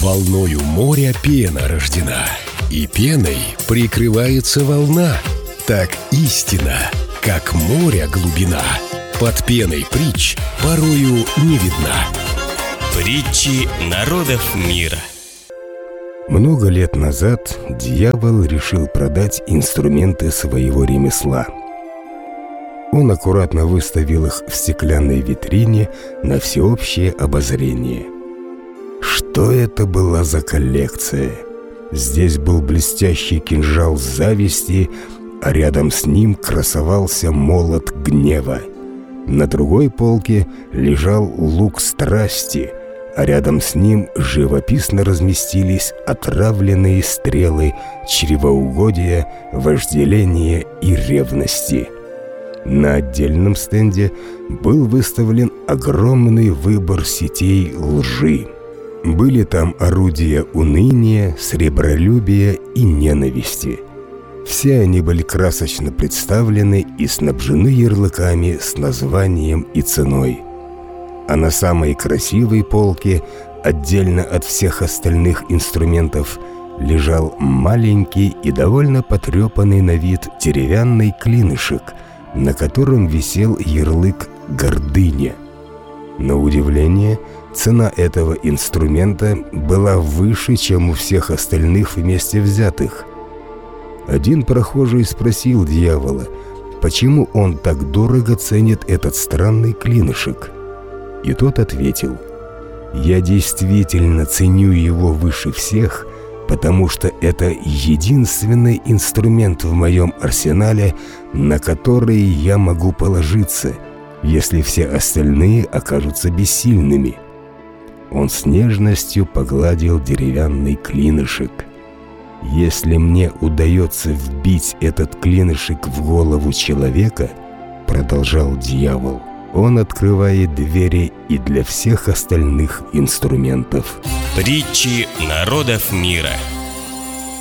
Волною моря пена рождена, и пеной прикрывается волна. Так истина, как море глубина, под пеной притч порою не видна. Притчи народов мира. Много лет назад дьявол решил продать инструменты своего ремесла. Он аккуратно выставил их в стеклянной витрине на всеобщее обозрение. Что это была за коллекция? Здесь был блестящий кинжал зависти, а рядом с ним красовался молот гнева. На другой полке лежал лук страсти, а рядом с ним живописно разместились отравленные стрелы чревоугодия, вожделения и ревности. На отдельном стенде был выставлен огромный выбор сетей лжи. Были там орудия уныния, сребролюбия и ненависти. Все они были красочно представлены и снабжены ярлыками с названием и ценой. А на самой красивой полке, отдельно от всех остальных инструментов, лежал маленький и довольно потрепанный на вид деревянный клинышек, на котором висел ярлык «Гордыня». На удивление, цена этого инструмента была выше, чем у всех остальных вместе взятых. Один прохожий спросил дьявола, почему он так дорого ценит этот странный клинышек. И тот ответил: «Я действительно ценю его выше всех, потому что это единственный инструмент в моем арсенале, на который я могу положиться, если все остальные окажутся бессильными». Он с нежностью погладил деревянный клинышек. «Если мне удается вбить этот клинышек в голову человека, — продолжал дьявол, — он открывает двери и для всех остальных инструментов». Притчи народов мира.